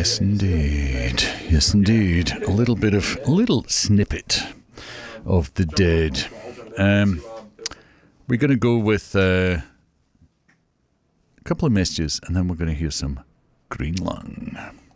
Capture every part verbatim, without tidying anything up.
Yes, indeed. Yes, indeed. A little bit of, a little snippet of The Dead. Um, we're going to go with uh, a couple of messages, and then we're going to hear some Green Lung.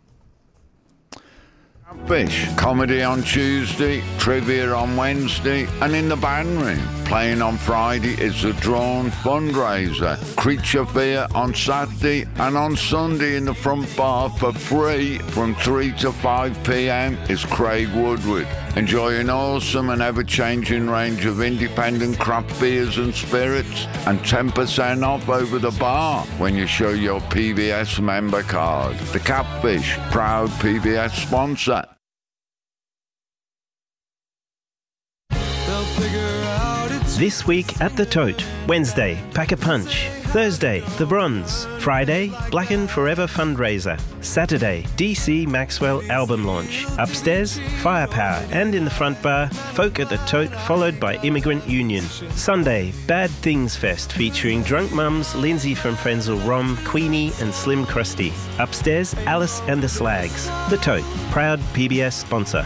Fish, comedy on Tuesday, trivia on Wednesday, and in the band room. Playing on Friday is the Drawn fundraiser. Creature Fear on Saturday, and on Sunday in the front bar for free from three to five p.m. is Craig Woodward. Enjoy an awesome and ever-changing range of independent craft beers and spirits, and ten percent off over the bar when you show your P B S member card. The Catfish, proud P B S sponsor. This week at the Tote. Wednesday, Pack a Punch. Thursday, The Bronze. Friday, Blackened Forever fundraiser. Saturday, D C Maxwell album launch. Upstairs, Firepower, and in the front bar, Folk at the Tote, followed by Immigrant Union. Sunday, Bad Things Fest, featuring Drunk Mums, Lindsay from Frenzell Rom, Queenie, and Slim Krusty. Upstairs, Alice and the Slags. The Tote, proud P B S sponsor.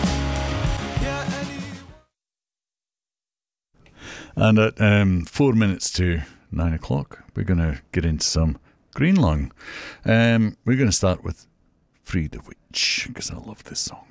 And at um, four minutes to nine o'clock, we're going to get into some Green Lung. Um, we're going to start with Free the Witch, because I love this song.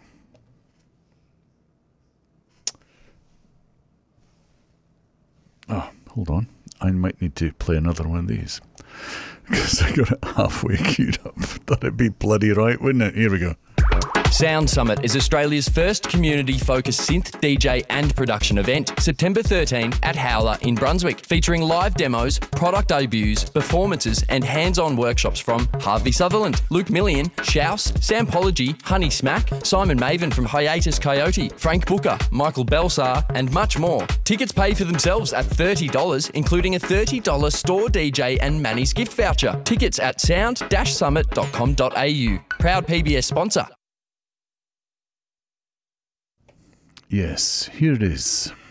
Oh, hold on. I might need to play another one of these, because I got it halfway queued up. That'd be bloody right, wouldn't it? Here we go. Sound Summit is Australia's first community-focused synth, D J and production event, September thirteenth at Howler in Brunswick, featuring live demos, product debuts, performances and hands-on workshops from Harvey Sutherland, Luke Millian, Shouse, Sampology, Honey Smack, Simon Maven from Hiatus Coyote, Frank Booker, Michael Belsar and much more. Tickets pay for themselves at thirty dollars, including a thirty dollars store D J and Manny's gift voucher. Tickets at sound dash summit dot com dot a u. Proud P B S sponsor. Yes, here it is.